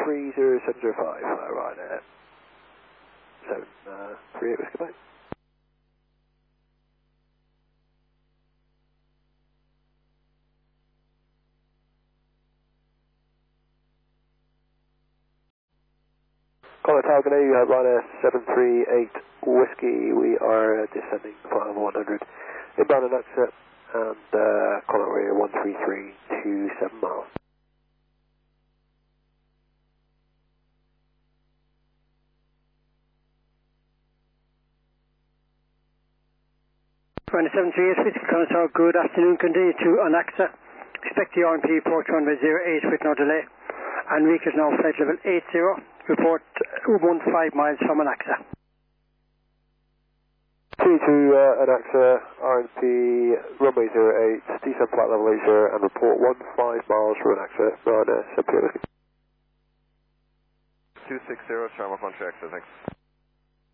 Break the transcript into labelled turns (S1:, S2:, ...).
S1: 30705, right there. 738 Whiskey Mike. Call Tower Canoe, Ryanair 738 Whiskey, we are descending 5100 inbound and exit, and call it area 13327 miles.
S2: Ryanair 738 Whiskey, Call Tower, good afternoon, continue to ANACSA, expect the RMP approach runway 08 with no delay, and vehicle is now flight level 80, report 15 miles from ANACSA.
S1: To ANACSA, RNP, runway 08, descend flight level 80, and report 15 miles from ANACSA, Ryanair 738 Whiskey.
S3: 260, Charma Punch Exit, thanks.